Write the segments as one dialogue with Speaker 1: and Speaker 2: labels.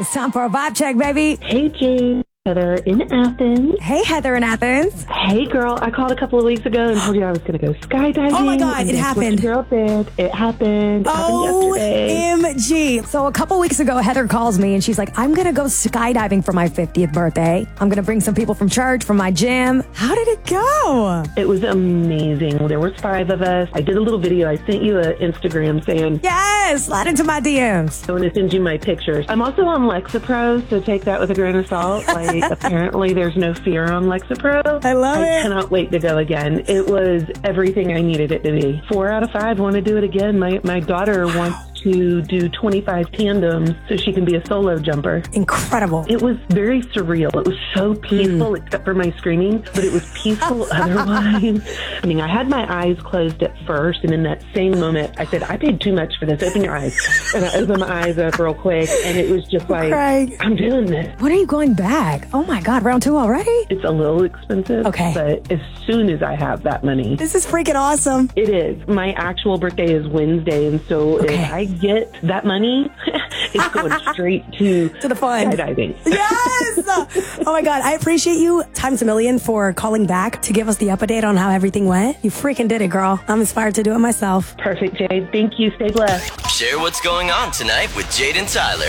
Speaker 1: It's time for a vibe check, baby.
Speaker 2: Hey, Jane. Heather in Athens.
Speaker 1: Hey, Heather in Athens.
Speaker 2: Hey, girl. I called a couple of weeks ago and told you I was going to go skydiving.
Speaker 1: Oh, my God. It happened.
Speaker 2: What your girl did. It happened. Yesterday.
Speaker 1: OMG. So a couple weeks ago, Heather calls me and she's like, I'm going to go skydiving for my 50th birthday. I'm going to bring some people from church, from my gym. How did it go?
Speaker 2: It was amazing. There was 5 of us. I did a little video. I sent you an Instagram saying,
Speaker 1: Yes, slide into my DMs.
Speaker 2: I want to send you my pictures. I'm also on Lexapro, so take that with a grain of salt. Apparently there's no fear on Lexapro.
Speaker 1: I love it.
Speaker 2: I cannot wait to go again. It was everything I needed it to be. 4 out of 5 want to do it again. My daughter wants to do 25 tandems so she can be a solo jumper.
Speaker 1: Incredible.
Speaker 2: It was very surreal. It was so peaceful, except for my screaming, but it was peaceful otherwise. I mean, I had my eyes closed at first, and in that same moment, I said, I paid too much for this. Open your eyes. And I opened my eyes up real quick, and it was just like,
Speaker 1: Craig,
Speaker 2: I'm doing this.
Speaker 1: when are you going back? Oh my God, round 2 already?
Speaker 2: It's a little expensive,
Speaker 1: Okay.
Speaker 2: but as soon as I have that money,
Speaker 1: This is freaking awesome.
Speaker 2: it is. My actual birthday is Wednesday, and so
Speaker 1: Okay.
Speaker 2: if I get that money, it's going straight to
Speaker 1: the fun.
Speaker 2: skydiving.
Speaker 1: Yes! Oh my God, I appreciate you times a million for calling back to give us the update on how everything went. You freaking did it, girl. I'm inspired to do it myself.
Speaker 2: Perfect, Jade. Thank you. Stay blessed.
Speaker 3: Share what's going on tonight with Jade and Tyler.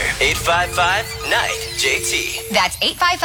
Speaker 3: 855-NIGHT-JT.
Speaker 4: That's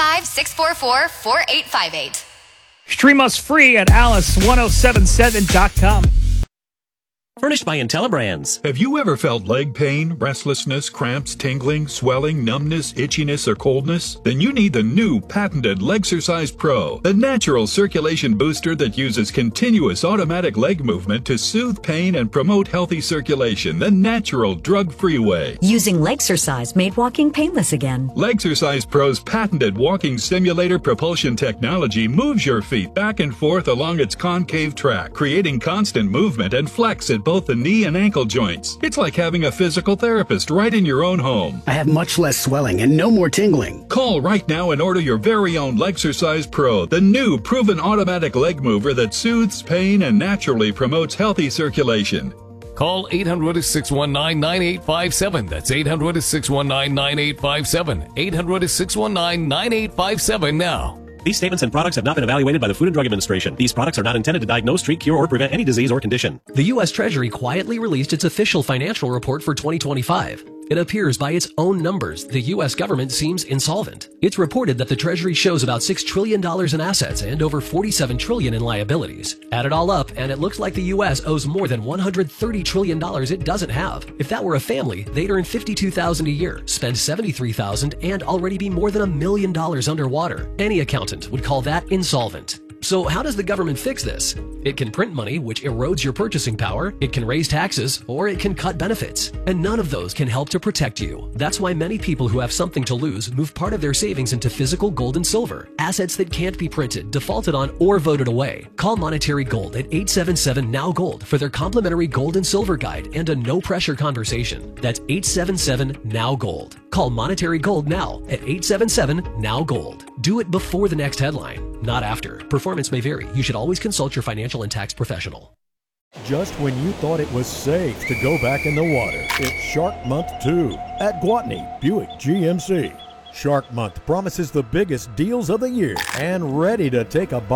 Speaker 4: 855-644-4858.
Speaker 5: Stream us free at alice1077.com.
Speaker 6: Furnished by IntelliBrands.
Speaker 7: Have you ever felt leg pain, restlessness, cramps, tingling, swelling, numbness, itchiness, or coldness? Then you need the new patented Legsercise Pro, the natural circulation booster that uses continuous automatic leg movement to soothe pain and promote healthy circulation the natural drug-free way.
Speaker 8: Using Legsercise made walking painless again.
Speaker 7: Legsercise Pro's patented walking simulator propulsion technology moves your feet back and forth along its concave track, creating constant movement and flex at both the knee and ankle joints. It's like having a physical therapist right in your own home.
Speaker 9: I have much less swelling and no more tingling.
Speaker 7: Call right now and order your very own Legsercise Pro, the new proven automatic leg mover that soothes pain and naturally promotes healthy circulation.
Speaker 10: Call 800-619-9857. That's 800-619-9857. 800-619-9857 now.
Speaker 6: These statements and products have not been evaluated by the Food and Drug Administration. These products are not intended to diagnose, treat, cure, or prevent any disease or condition.
Speaker 11: The U.S. Treasury quietly released its official financial report for 2025. It appears by its own numbers, the U.S. government seems insolvent. It's reported that the Treasury shows about $6 trillion in assets and over $47 trillion in liabilities. Add it all up, and it looks like the U.S. owes more than $130 trillion it doesn't have. If that were a family, they'd earn $52,000 a year, spend $73,000, and already be more than $1 million underwater. Any accountant would call that insolvent. So how does the government fix this? It can print money, which erodes your purchasing power, it can raise taxes, or it can cut benefits. And none of those can help to protect you. That's why many people who have something to lose move part of their savings into physical gold and silver, assets that can't be printed, defaulted on, or voted away. Call Monetary Gold at 877-NOW-GOLD for their complimentary gold and silver guide and a no-pressure conversation. That's 877-NOW-GOLD. Call Monetary Gold now at 877-NOW-GOLD. Do it before the next headline, not after. Performance may vary. You should always consult your financial and tax professional.
Speaker 12: Just when you thought it was safe to go back in the water, it's Shark Month 2 at Gwatney Buick GMC. Shark Month promises the biggest deals of the year and ready to take a